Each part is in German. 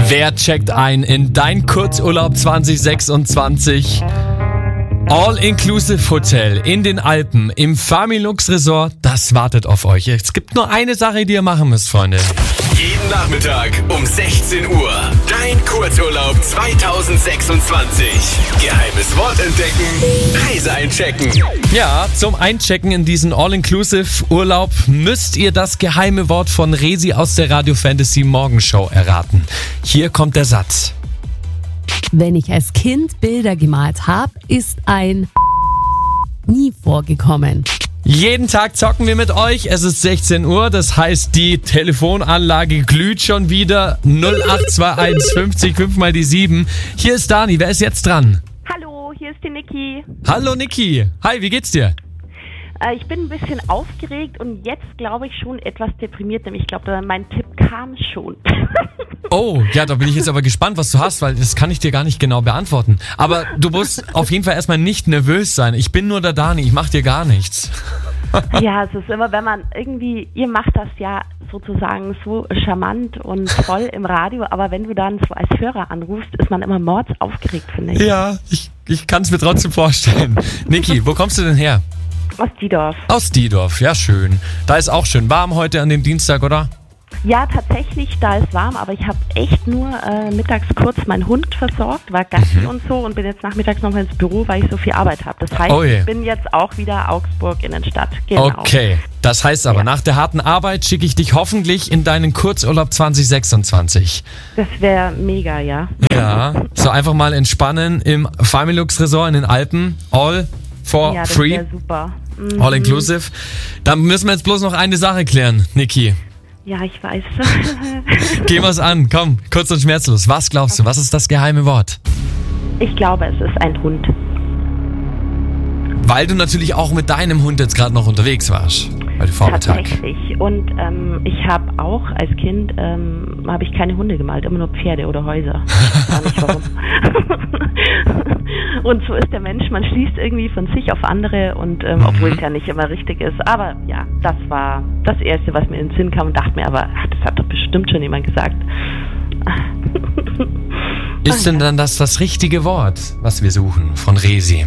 Wer checkt ein in dein Kurzurlaub 2026? All-Inclusive Hotel in den Alpen im Familux Resort, das wartet auf euch. Es gibt nur eine Sache, die ihr machen müsst, Freunde. Jeden Nachmittag um 16 Uhr. Dein Kurzurlaub 2026. Geheimes Wort entdecken, Reise einchecken. Ja, zum Einchecken in diesen All-Inclusive Urlaub müsst ihr das geheime Wort von Resi aus der Radio Fantasy Morgenshow erraten. Hier kommt der Satz. Wenn ich als Kind Bilder gemalt habe, ist ein nie vorgekommen. Jeden Tag zocken wir mit euch. Es ist 16 Uhr, das heißt, die Telefonanlage glüht schon wieder. 0821 50 5 mal die 7. Hier ist Dani, wer ist jetzt dran? Hallo, hier ist die Niki. Hallo Niki. Hi, wie geht's dir? Ich bin ein bisschen aufgeregt und jetzt glaube ich schon etwas deprimiert, nämlich ich glaube, mein Tipp kam schon. Oh, ja, da bin ich jetzt aber gespannt, was du hast, weil das kann ich dir gar nicht genau beantworten. Aber du musst auf jeden Fall erstmal nicht nervös sein. Ich bin nur der Dani, ich mach dir gar nichts. Ja, es ist immer, wenn man irgendwie, ihr macht das ja sozusagen so charmant und toll im Radio, aber wenn du dann so als Hörer anrufst, ist man immer aufgeregt, finde ich. Ja, ich kann es mir trotzdem vorstellen. Niki, wo kommst du denn her? Aus Diedorf. Aus Diedorf, ja schön. Da ist auch schön warm heute an dem Dienstag, oder? Ja, tatsächlich, da ist warm, aber ich habe echt nur mittags kurz meinen Hund versorgt, war Gassi und so und bin jetzt nachmittags nochmal ins Büro, weil ich so viel Arbeit habe. Das heißt, ich bin jetzt auch wieder Augsburg Innenstadt. Genau. Okay, das heißt aber, nach der harten Arbeit schicke ich dich hoffentlich in deinen Kurzurlaub 2026. Das wäre mega, ja. Ja, so einfach mal entspannen im Familux Resort in den Alpen, all for ja, das free. wäre super. All inclusive. Dann müssen wir jetzt bloß noch eine Sache klären, Niki. Ja, ich weiß. Gehen wir's an, komm, kurz und schmerzlos. Was glaubst du, was ist das geheime Wort? Ich glaube, es ist ein Hund. Weil du natürlich auch mit deinem Hund jetzt gerade noch unterwegs warst. Heute Vormittag. Tatsächlich. Und ich habe auch als Kind habe ich keine Hunde gemalt, immer nur Pferde oder Häuser. Ich weiß nicht warum. Und so ist der Mensch, man schließt irgendwie von sich auf andere und obwohl es ja nicht immer richtig ist. Aber ja, das war das Erste, was mir in den Sinn kam und dachte mir, aber das hat doch bestimmt schon jemand gesagt. Ist denn dann das richtige Wort, was wir suchen von Resi?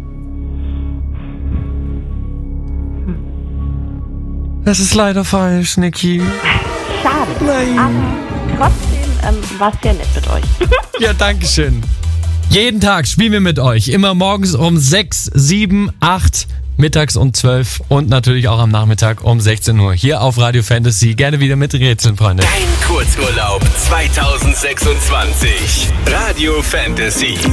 Das ist leider falsch, Niki. Schade. Nein. Aber trotzdem war es sehr nett mit euch. Ja, danke schön. Jeden Tag spielen wir mit euch. Immer morgens um 6, 7, 8, mittags um 12 und natürlich auch am Nachmittag um 16 Uhr. Hier auf Radio Fantasy. Gerne wieder mit Rätseln, Freunde. Dein Kurzurlaub 2026. Radio Fantasy.